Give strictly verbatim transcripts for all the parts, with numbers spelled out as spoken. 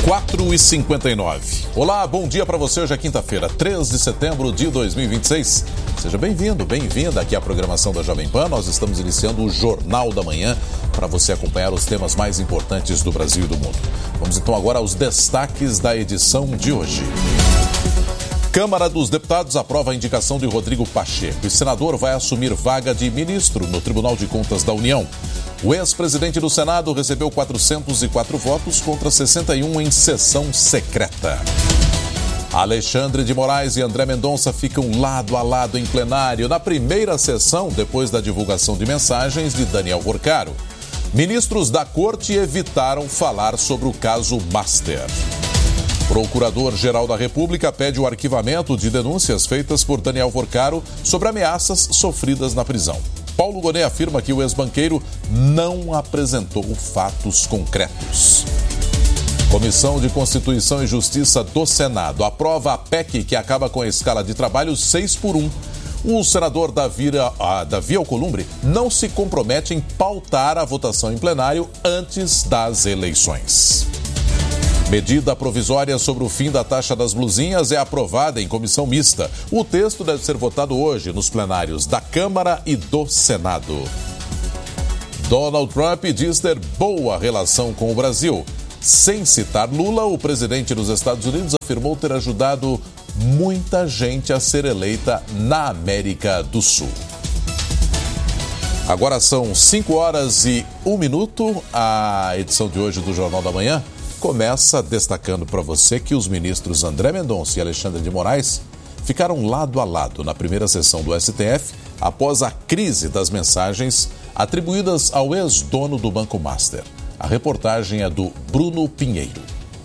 quatro e cinquenta e nove. Olá, bom dia para você. Hoje é quinta-feira, três de setembro de dois mil e vinte e seis. Seja bem-vindo, bem-vinda aqui à programação da Jovem Pan. Nós estamos iniciando o Jornal da Manhã para você acompanhar os temas mais importantes do Brasil e do mundo. Vamos então agora aos destaques da edição de hoje. Câmara dos Deputados aprova a indicação de Rodrigo Pacheco. O senador vai assumir vaga de ministro no Tribunal de Contas da União. O ex-presidente do Senado recebeu quatrocentos e quatro votos contra sessenta e um em sessão secreta. Alexandre de Moraes e André Mendonça ficam lado a lado em plenário na primeira sessão depois da divulgação de mensagens de Daniel Vorcaro. Ministros da Corte evitaram falar sobre o caso Master. Procurador-Geral da República pede o arquivamento de denúncias feitas por Daniel Vorcaro sobre ameaças sofridas na prisão. Paulo Gonet afirma que o ex-banqueiro não apresentou fatos concretos. Comissão de Constituição e Justiça do Senado aprova a P E C que acaba com a escala de trabalho seis por um. O senador Davi, ah, Davi Alcolumbre não se compromete em pautar a votação em plenário antes das eleições. Medida provisória sobre o fim da taxa das blusinhas é aprovada em comissão mista. O texto deve ser votado hoje nos plenários da Câmara e do Senado. Donald Trump diz ter boa relação com o Brasil. Sem citar Lula, o presidente dos Estados Unidos afirmou ter ajudado muita gente a ser eleita na América do Sul. Agora são cinco horas e um minuto. A edição de hoje do Jornal da Manhã começa destacando para você que os ministros André Mendonça e Alexandre de Moraes ficaram lado a lado na primeira sessão do S T F após a crise das mensagens atribuídas ao ex-dono do Banco Master. A reportagem é do Bruno Pinheiro.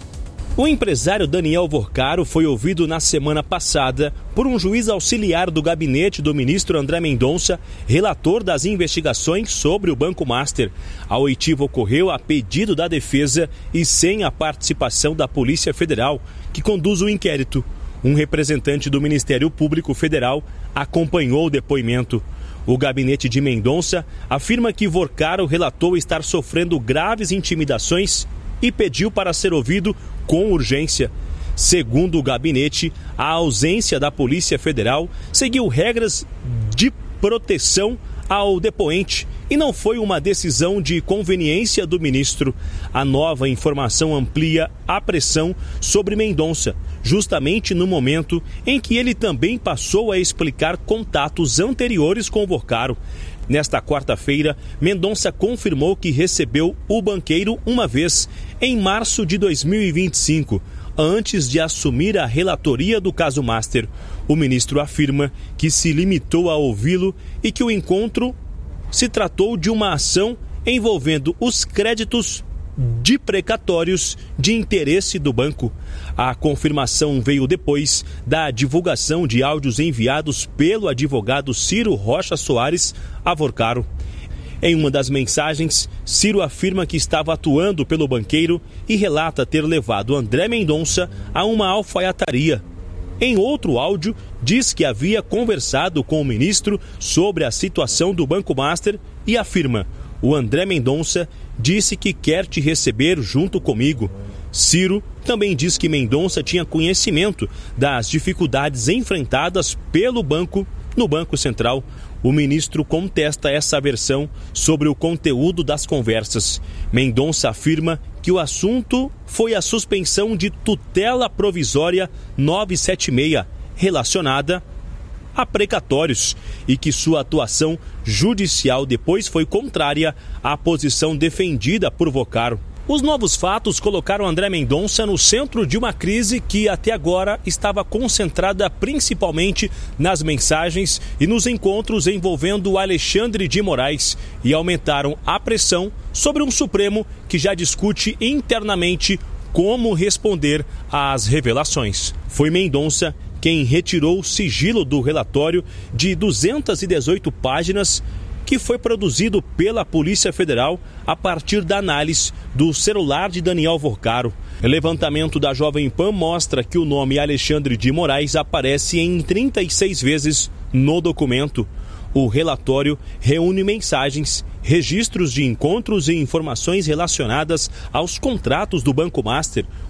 O empresário Daniel Vorcaro foi ouvido na semana passada por um juiz auxiliar do gabinete do ministro André Mendonça, relator das investigações sobre o Banco Master. A oitiva ocorreu a pedido da defesa e sem a participação da Polícia Federal, que conduz o inquérito. Um representante do Ministério Público Federal acompanhou o depoimento. O gabinete de Mendonça afirma que Vorcaro relatou estar sofrendo graves intimidações e pediu para ser ouvido com urgência. Segundo o gabinete, a ausência da Polícia Federal seguiu regras de proteção ao depoente e não foi uma decisão de conveniência do ministro. A nova informação amplia a pressão sobre Mendonça, justamente no momento em que ele também passou a explicar contatos anteriores com Vorcaro. Nesta quarta-feira, Mendonça confirmou que recebeu o banqueiro uma vez, em março de dois mil e vinte e cinco, antes de assumir a relatoria do caso Master. O ministro afirma que se limitou a ouvi-lo e que o encontro se tratou de uma ação envolvendo os créditos de precatórios de interesse do banco. A confirmação veio depois da divulgação de áudios enviados pelo advogado Ciro Rocha Soares a Vorcaro. Em uma das mensagens, Ciro afirma que estava atuando pelo banqueiro e relata ter levado André Mendonça a uma alfaiataria. Em outro áudio, diz que havia conversado com o ministro sobre a situação do Banco Master e afirma: o André Mendonça disse que quer te receber junto comigo. Ciro também diz que Mendonça tinha conhecimento das dificuldades enfrentadas pelo banco no Banco Central. O ministro contesta essa versão sobre o conteúdo das conversas. Mendonça afirma que o assunto foi a suspensão de tutela provisória novecentos e setenta e seis, relacionada a precatórios, e que sua atuação judicial depois foi contrária à posição defendida por Vorcaro. Os novos fatos colocaram André Mendonça no centro de uma crise que até agora estava concentrada principalmente nas mensagens e nos encontros envolvendo Alexandre de Moraes e aumentaram a pressão sobre um Supremo que já discute internamente como responder às revelações. Foi Mendonça quem retirou o sigilo do relatório de duzentas e dezoito páginas que foi produzido pela Polícia Federal a partir da análise do celular de Daniel Vorcaro. O levantamento da Jovem Pan mostra que o nome Alexandre de Moraes aparece em trinta e seis vezes no documento. O relatório reúne mensagens, registros de encontros e informações relacionadas aos contratos do Banco Master,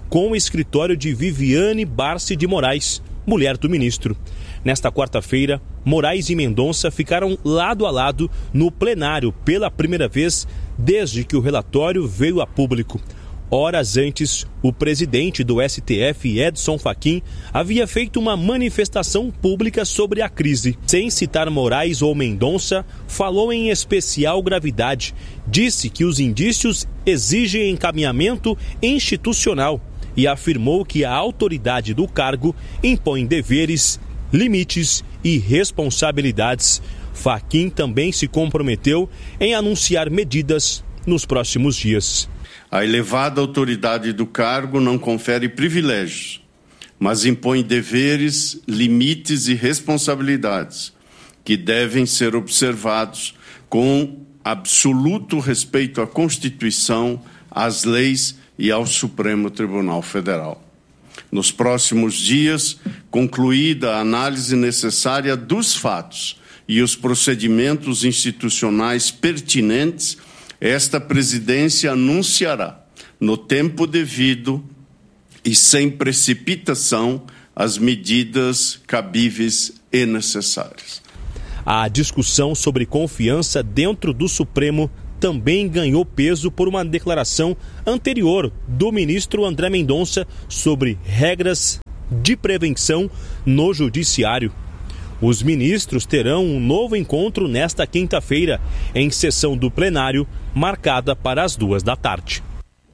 com o escritório de Viviane Barsi de Moraes, mulher do ministro. Nesta quarta-feira, Moraes e Mendonça ficaram lado a lado no plenário pela primeira vez desde que o relatório veio a público. Horas antes, o presidente do S T F, Edson Fachin, havia feito uma manifestação pública sobre a crise. Sem citar Moraes ou Mendonça, falou em especial gravidade. Disse que os indícios exigem encaminhamento institucional e afirmou que a autoridade do cargo impõe deveres, limites e responsabilidades. Fachin também se comprometeu em anunciar medidas nos próximos dias. A elevada autoridade do cargo não confere privilégios, mas impõe deveres, limites e responsabilidades que devem ser observados com absoluto respeito à Constituição, às leis e ao Supremo Tribunal Federal. Nos próximos dias, concluída a análise necessária dos fatos e os procedimentos institucionais pertinentes, esta presidência anunciará, no tempo devido e sem precipitação, as medidas cabíveis e necessárias. A discussão sobre confiança dentro do Supremo também ganhou peso por uma declaração anterior do ministro André Mendonça sobre regras de prevenção no judiciário. Os ministros terão um novo encontro nesta quinta-feira, em sessão do plenário, marcada para as duas da tarde.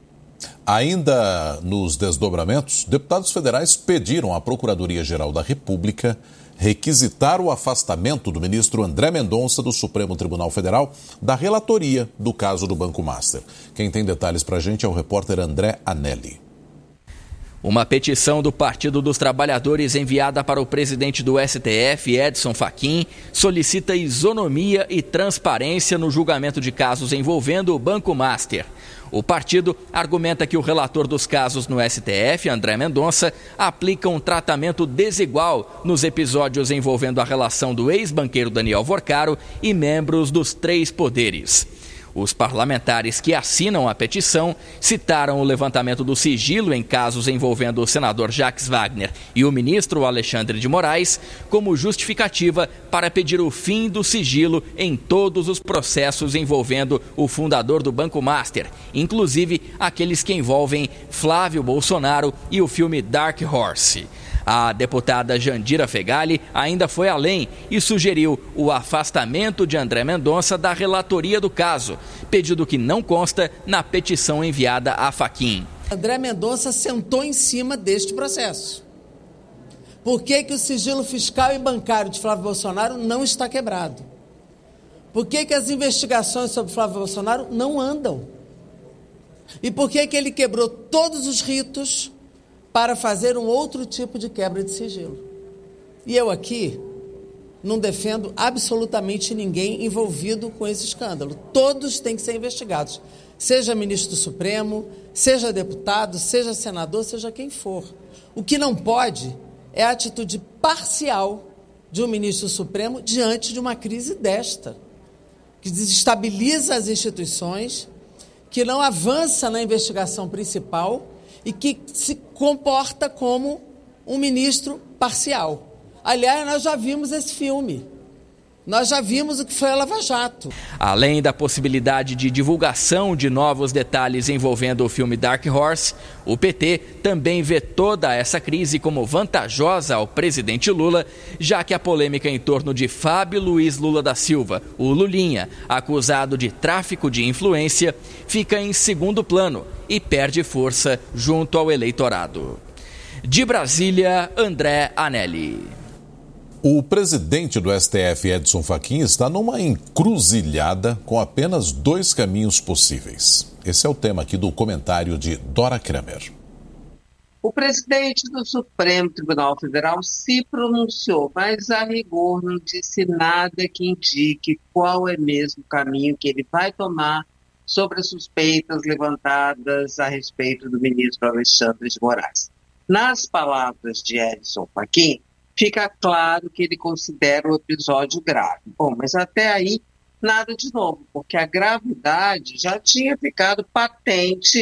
Ainda nos desdobramentos, deputados federais pediram à Procuradoria-Geral da República requisitar o afastamento do ministro André Mendonça do Supremo Tribunal Federal da relatoria do caso do Banco Master. Quem tem detalhes para a gente é o repórter André Anelli. Uma petição do Partido dos Trabalhadores enviada para o presidente do S T F, Edson Fachin, solicita isonomia e transparência no julgamento de casos envolvendo o Banco Master. O partido argumenta que o relator dos casos no S T F, André Mendonça, aplica um tratamento desigual nos episódios envolvendo a relação do ex-banqueiro Daniel Vorcaro e membros dos três poderes. Os parlamentares que assinam a petição citaram o levantamento do sigilo em casos envolvendo o senador Jacques Wagner e o ministro Alexandre de Moraes como justificativa para pedir o fim do sigilo em todos os processos envolvendo o fundador do Banco Master, inclusive aqueles que envolvem Flávio Bolsonaro e o filme Dark Horse. A deputada Jandira Fegali ainda foi além e sugeriu o afastamento de André Mendonça da relatoria do caso, pedido que não consta na petição enviada a Fachin. André Mendonça sentou em cima deste processo. Por que que o sigilo fiscal e bancário de Flávio Bolsonaro não está quebrado? Por que que as investigações sobre Flávio Bolsonaro não andam? E por que que ele quebrou todos os ritos para fazer um outro tipo de quebra de sigilo? E eu aqui não defendo absolutamente ninguém envolvido com esse escândalo. Todos têm que ser investigados, seja ministro do Supremo, seja deputado, seja senador, seja quem for. O que não pode é a atitude parcial de um ministro do Supremo diante de uma crise desta, que desestabiliza as instituições, que não avança na investigação principal e que se comporta como um ministro parcial. Aliás, nós já vimos esse filme. Nós já vimos o que foi a Lava Jato. Além da possibilidade de divulgação de novos detalhes envolvendo o filme Dark Horse, o P T também vê toda essa crise como vantajosa ao presidente Lula, já que a polêmica em torno de Fábio Luiz Lula da Silva, o Lulinha, acusado de tráfico de influência, fica em segundo plano e perde força junto ao eleitorado. De Brasília, André Anelli. O presidente do S T F, Edson Fachin, está numa encruzilhada com apenas dois caminhos possíveis. Esse é o tema aqui do comentário de Dora Kramer. O presidente do Supremo Tribunal Federal se pronunciou, mas a rigor não disse nada que indique qual é mesmo o caminho que ele vai tomar sobre as suspeitas levantadas a respeito do ministro Alexandre de Moraes. Nas palavras de Edson Fachin, fica claro que ele considera o episódio grave. Bom, mas até aí, nada de novo, porque a gravidade já tinha ficado patente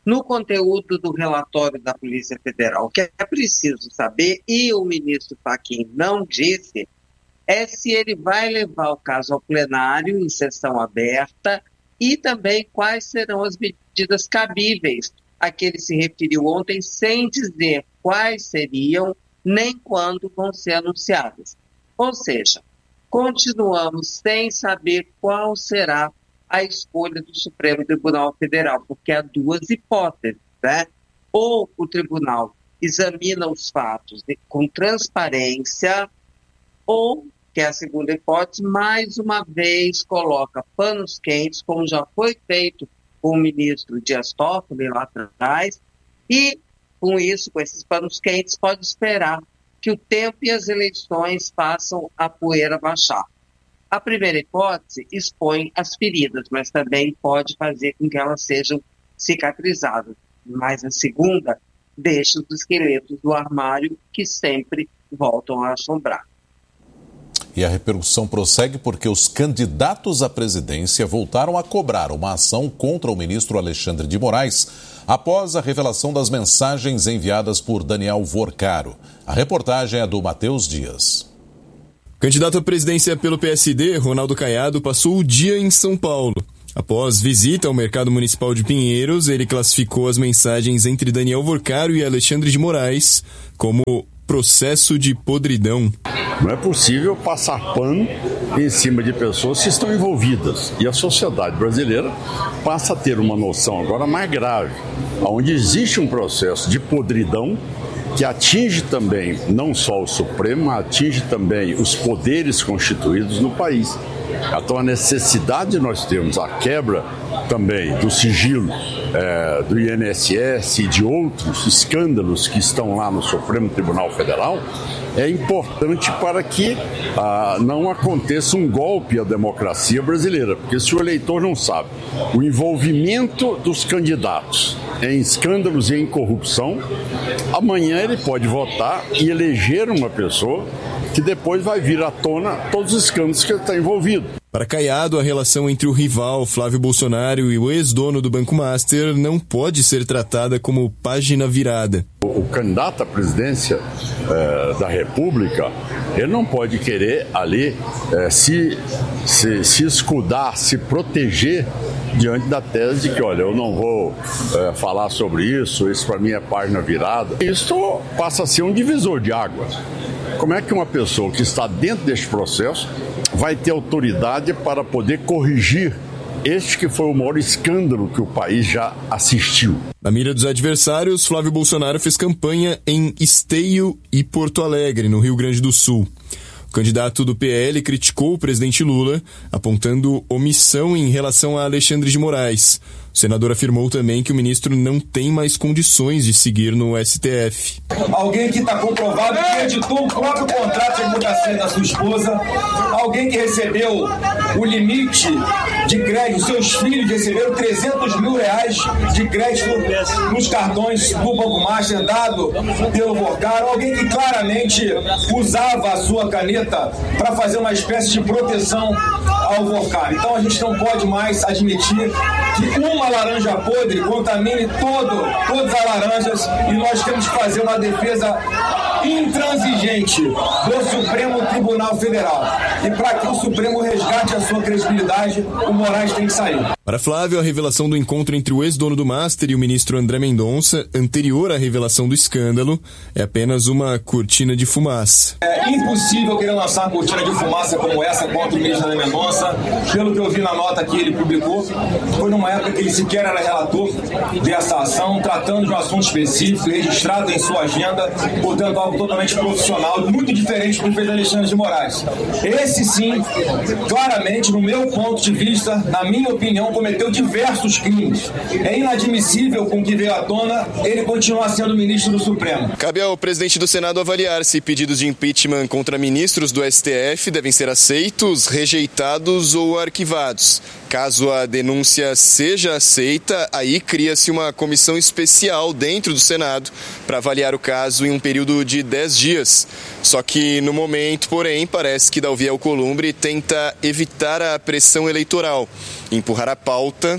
no conteúdo do relatório da Polícia Federal. O que é preciso saber, e o ministro Fachin não disse, é se ele vai levar o caso ao plenário em sessão aberta e também quais serão as medidas cabíveis a que ele se referiu ontem, sem dizer quais seriam nem quando vão ser anunciadas. Ou seja, continuamos sem saber qual será a escolha do Supremo Tribunal Federal, porque há duas hipóteses, né? Ou o tribunal examina os fatos de, com transparência, ou, que é a segunda hipótese, mais uma vez coloca panos quentes, como já foi feito com o ministro Dias Toffoli lá atrás, e com isso, com esses panos quentes, pode esperar que o tempo e as eleições façam a poeira baixar. A primeira hipótese expõe as feridas, mas também pode fazer com que elas sejam cicatrizadas. Mas a segunda deixa os esqueletos do armário que sempre voltam a assombrar. E a repercussão prossegue porque os candidatos à presidência voltaram a cobrar uma ação contra o ministro Alexandre de Moraes após a revelação das mensagens enviadas por Daniel Vorcaro. A reportagem é do Matheus Dias. Candidato à presidência pelo P S D, Ronaldo Caiado, passou o dia em São Paulo. Após visita ao mercado municipal de Pinheiros, ele classificou as mensagens entre Daniel Vorcaro e Alexandre de Moraes como processo de podridão. Não é possível passar pano em cima de pessoas que estão envolvidas. E a sociedade brasileira passa a ter uma noção agora mais grave, onde existe um processo de podridão que atinge também não só o Supremo, mas atinge também os poderes constituídos no país. Então a necessidade de nós termos a quebra também do sigilo é, do I N S S e de outros escândalos que estão lá no Supremo Tribunal Federal é importante para que ah, não aconteça um golpe à democracia brasileira, porque se o eleitor não sabe o envolvimento dos candidatos em escândalos e em corrupção, amanhã ele pode votar e eleger uma pessoa que depois vai vir à tona todos os escândalos que ele está envolvido. Para Caiado, a relação entre o rival Flávio Bolsonaro e o ex-dono do Banco Master não pode ser tratada como página virada. O, o candidato à presidência eh, da República, ele não pode querer ali eh, se, se, se escudar, se proteger diante da tese de que, olha, eu não vou é, falar sobre isso, isso para mim é página virada. Isso passa a ser um divisor de águas. Como é que uma pessoa que está dentro deste processo vai ter autoridade para poder corrigir este que foi o maior escândalo que o país já assistiu? Na mira dos adversários, Flávio Bolsonaro fez campanha em Esteio e Porto Alegre, no Rio Grande do Sul. O candidato do P L criticou o presidente Lula, apontando omissão em relação a Alexandre de Moraes. O senador afirmou também que o ministro não tem mais condições de seguir no S T F. Alguém que está comprovado que editou o próprio contrato de advocacia da sua esposa, alguém que recebeu o limite de crédito, seus filhos receberam trezentos mil reais de crédito nos cartões do Banco Master dado pelo Vorcaro, alguém que claramente usava a sua caneta para fazer uma espécie de proteção ao Vorcaro. Então a gente não pode mais admitir que uma laranja podre contamine todo, todas as laranjas, e nós temos que fazer uma defesa intransigente do Supremo Tribunal Federal. E para que o Supremo resgate a sua credibilidade, o Moraes tem que sair. Para Flávio, a revelação do encontro entre o ex-dono do Master e o ministro André Mendonça, anterior à revelação do escândalo, é apenas uma cortina de fumaça. É impossível querer lançar uma cortina de fumaça como essa contra o ministro André Mendonça. Pelo que eu vi na nota que ele publicou, foi numa época que ele sequer era relator dessa ação, tratando de um assunto específico, registrado em sua agenda, portanto algo totalmente profissional, muito diferente do que fez Alexandre de Moraes. Esse sim, claramente, no meu ponto de vista, na minha opinião, cometeu diversos crimes. É inadmissível, com o que veio à tona, ele continuar sendo ministro do Supremo. Cabe ao presidente do Senado avaliar se pedidos de impeachment contra ministros do S T F devem ser aceitos, rejeitados ou arquivados. Caso a denúncia seja aceita, aí cria-se uma comissão especial dentro do Senado para avaliar o caso em um período de dez dias. Só que, no momento, porém, parece que Davi Alcolumbre tenta evitar a pressão eleitoral, empurrar a pauta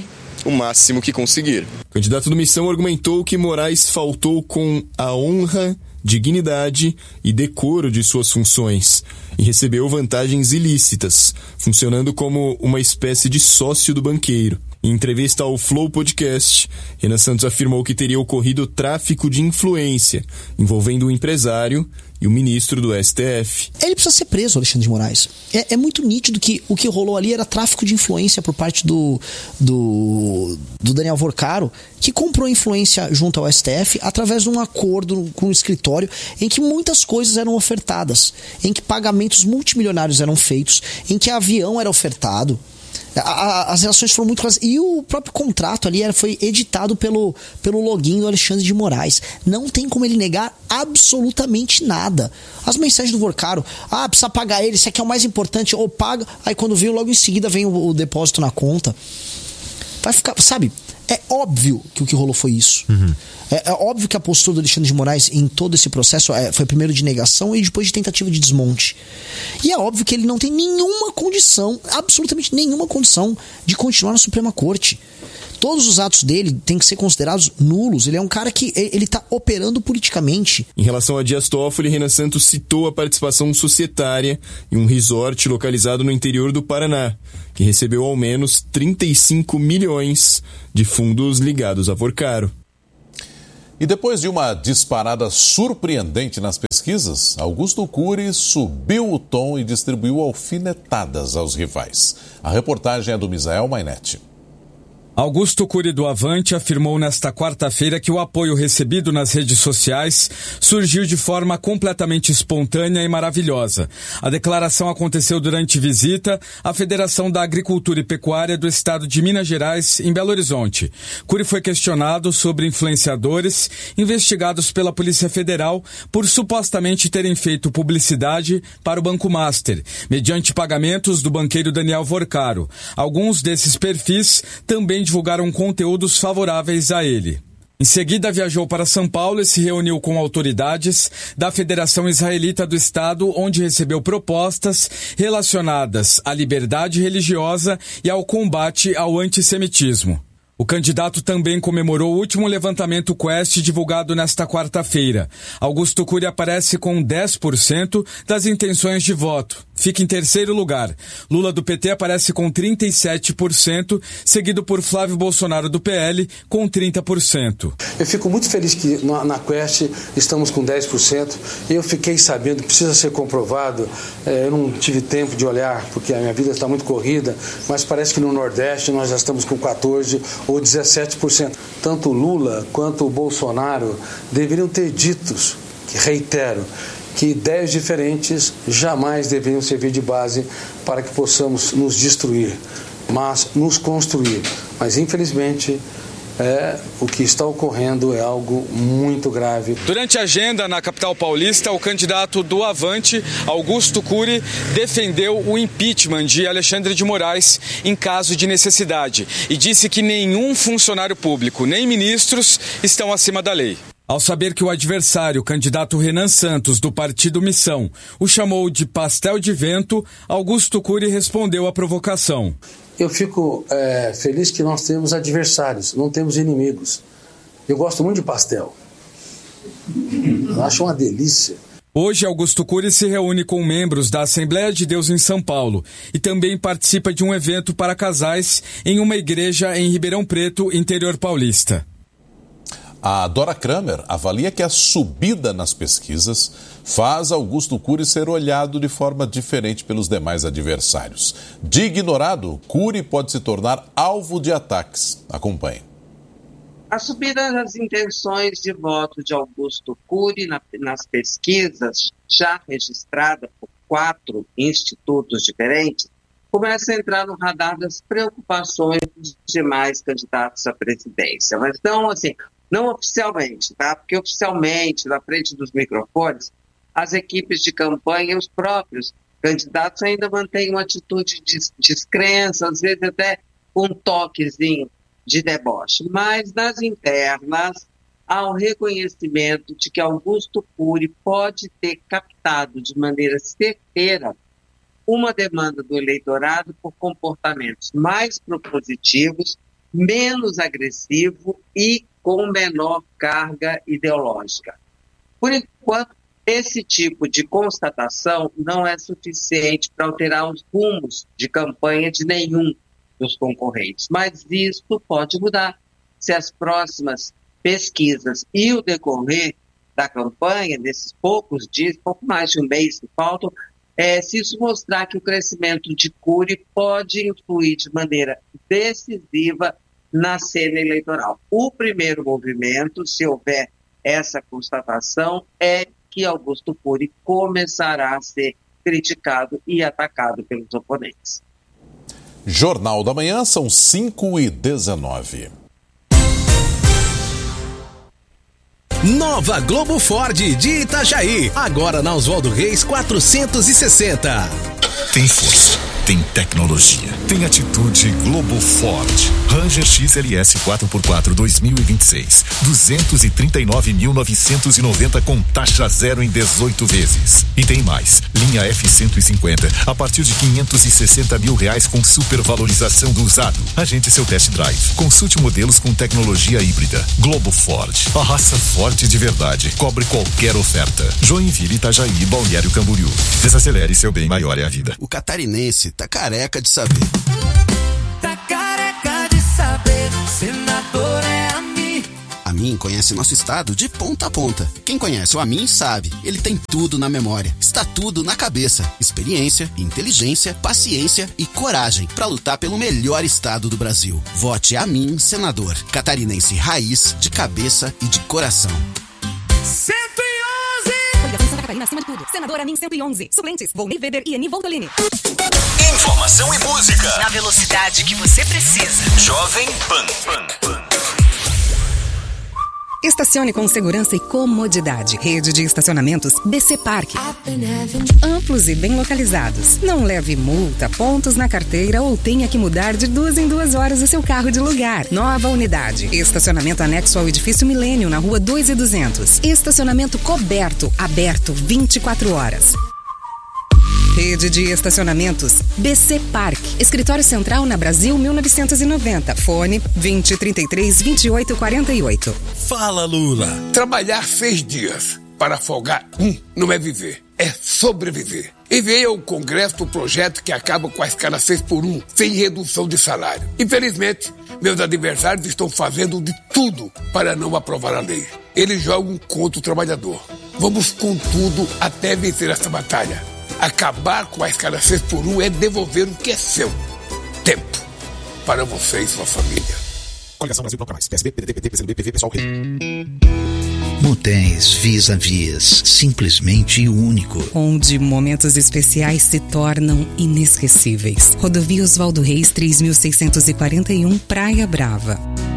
o máximo que conseguir. O candidato do Missão argumentou que Moraes faltou com a honra, dignidade e decoro de suas funções e recebeu vantagens ilícitas, funcionando como uma espécie de sócio do banqueiro. Em entrevista ao Flow Podcast, Renan Santos afirmou que teria ocorrido tráfico de influência envolvendo o empresário e o ministro do S T F. Ele precisa ser preso, Alexandre de Moraes. É, é muito nítido que o que rolou ali era tráfico de influência por parte do, do, do Daniel Vorcaro, que comprou influência junto ao S T F através de um acordo com o escritório em que muitas coisas eram ofertadas, em que pagamentos multimilionários eram feitos, em que avião era ofertado. As relações foram muito claras. E o próprio contrato ali foi editado pelo, pelo login do Alexandre de Moraes. Não tem como ele negar absolutamente nada. As mensagens do Vorcaro, ah, precisa pagar ele, isso aqui é o mais importante, ou paga. Aí quando viu, logo em seguida vem o, o depósito na conta. Vai ficar, sabe, é óbvio que o que rolou foi isso. Uhum. É, é óbvio que a postura do Alexandre de Moraes em todo esse processo é, foi primeiro de negação e depois de tentativa de desmonte. E é óbvio que ele não tem nenhuma condição, absolutamente nenhuma condição de continuar na Suprema Corte. Todos os atos dele têm que ser considerados nulos. Ele é um cara que ele está operando politicamente. Em relação a Dias Toffoli, Renan Santos citou a participação societária em um resort localizado no interior do Paraná, que recebeu ao menos trinta e cinco milhões de fundos ligados a Vorcaro. E depois de uma disparada surpreendente nas pesquisas, Augusto Cury subiu o tom e distribuiu alfinetadas aos rivais. A reportagem é do Misael Mainetti. Augusto Cury do Avante afirmou nesta quarta-feira que o apoio recebido nas redes sociais surgiu de forma completamente espontânea e maravilhosa. A declaração aconteceu durante visita à Federação da Agricultura e Pecuária do Estado de Minas Gerais, em Belo Horizonte. Cury foi questionado sobre influenciadores investigados pela Polícia Federal por supostamente terem feito publicidade para o Banco Master, mediante pagamentos do banqueiro Daniel Vorcaro. Alguns desses perfis também divulgaram conteúdos favoráveis a ele. Em seguida, viajou para São Paulo e se reuniu com autoridades da Federação Israelita do Estado, onde recebeu propostas relacionadas à liberdade religiosa e ao combate ao antissemitismo. O candidato também comemorou o último levantamento Quest divulgado nesta quarta-feira. Augusto Cury aparece com dez por cento das intenções de voto. Fica em terceiro lugar. Lula do P T aparece com trinta e sete por cento, seguido por Flávio Bolsonaro do P L com trinta por cento. Eu fico muito feliz que na, na Quest estamos com dez por cento. Eu fiquei sabendo, precisa ser comprovado, é, eu não tive tempo de olhar porque a minha vida está muito corrida, mas parece que no Nordeste nós já estamos com quatorze por cento ou dezessete por cento. Tanto o Lula quanto o Bolsonaro deveriam ter ditos, que reitero, que ideias diferentes jamais deveriam servir de base para que possamos nos destruir, mas nos construir. Mas, infelizmente, é, o que está ocorrendo é algo muito grave. Durante a agenda na capital paulista, o candidato do Avante, Augusto Cury, defendeu o impeachment de Alexandre de Moraes em caso de necessidade e disse que nenhum funcionário público, nem ministros, estão acima da lei. Ao saber que o adversário, o candidato Renan Santos, do Partido Missão, o chamou de pastel de vento, Augusto Cury respondeu à provocação. Eu fico é, feliz que nós temos adversários, não temos inimigos. Eu gosto muito de pastel. Eu acho uma delícia. Hoje, Augusto Cury se reúne com membros da Assembleia de Deus em São Paulo e também participa de um evento para casais em uma igreja em Ribeirão Preto, interior paulista. A Dora Kramer avalia que a subida nas pesquisas faz Augusto Cury ser olhado de forma diferente pelos demais adversários. De ignorado, Cury pode se tornar alvo de ataques. Acompanhe. A subida das intenções de voto de Augusto Cury na, nas pesquisas, já registrada por quatro institutos diferentes, começa a entrar no radar das preocupações dos demais candidatos à presidência. Mas não, assim, não oficialmente, tá? Porque oficialmente, na frente dos microfones, as equipes de campanha e os próprios candidatos ainda mantêm uma atitude de descrença, às vezes até um toquezinho de deboche. Mas nas internas, há o reconhecimento de que Augusto Cury pode ter captado de maneira certeira uma demanda do eleitorado por comportamentos mais propositivos, menos agressivo e com menor carga ideológica. Por enquanto, esse tipo de constatação não é suficiente para alterar os rumos de campanha de nenhum dos concorrentes, mas isso pode mudar se as próximas pesquisas e o decorrer da campanha, nesses poucos dias, pouco mais de um mês que faltam, é, se isso mostrar que o crescimento de Cury pode influir de maneira decisiva na cena eleitoral. O primeiro movimento, se houver essa constatação, é que Augusto Cury começará a ser criticado e atacado pelos oponentes. Jornal da Manhã, são cinco e dezenove. Nova Globo Ford de Itajaí, agora na Oswaldo Reis quatrocentos e sessenta. Tem força, tem tecnologia, tem atitude. Globo Ford. Ranger X L S quatro por quatro dois mil e vinte e seis, duzentos e trinta e nove mil novecentos e noventa com taxa zero em dezoito vezes. E tem mais, linha F cento e cinquenta a partir de quinhentos e sessenta mil reais com supervalorização do usado. Agende seu test drive. Consulte modelos com tecnologia híbrida. Globo Ford, a raça forte de verdade. Cobre qualquer oferta. Joinville, Itajaí, Balneário Camboriú. Desacelere, seu bem maior é a vida. O catarinense tá careca de saber. Tá careca de saber, senador é a mim. A Amin conhece nosso estado de ponta a ponta. Quem conhece o Amin sabe, ele tem tudo na memória. Está tudo na cabeça. Experiência, inteligência, paciência e coragem para lutar pelo melhor estado do Brasil. Vote Amin, senador. Catarinense raiz, de cabeça e de coração. cento e onze! Coligação Santa Catarina acima de tudo. Senador Amin cento e onze. Suplentes, Volney Weber e Eni Voltolini. Informação e música. Na velocidade que você precisa. Jovem Pan. Pan, Pan. Estacione com segurança e comodidade. Rede de estacionamentos B C Park. Amplos e bem localizados. Não leve multa, pontos na carteira ou tenha que mudar de duas em duas horas o seu carro de lugar. Nova unidade. Estacionamento anexo ao edifício Milênio, na rua dois e duzentos. Estacionamento coberto, aberto vinte e quatro horas. Rede de estacionamentos B C Park. Escritório Central na Brasil mil novecentos e noventa. Fone vinte, trinta e três, vinte e oito, quarenta e oito. Fala, Lula. Trabalhar seis dias para folgar um não é viver, é sobreviver. Enviei ao Congresso o projeto que acaba com a escala seis por um, sem redução de salário. Infelizmente, meus adversários estão fazendo de tudo para não aprovar a lei. Eles jogam contra o trabalhador. Vamos com tudo até vencer essa batalha. Acabar com a escala seis por um é devolver o que é seu. Tempo. Para você e sua família. Coligação Brasil Proclamais. P S B, P D T, P T, P C do B, P V, Pessoal Rede. Motéis Vis-a-Vis. Simplesmente único. Onde momentos especiais se tornam inesquecíveis. Rodovia Oswaldo Reis três mil seiscentos e quarenta e um, Praia Brava.